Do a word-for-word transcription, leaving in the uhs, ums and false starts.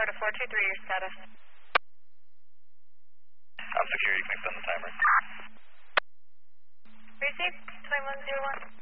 Florida four two three, your status. I'm secure, you can extend the timer. Received, twenty-one zero one.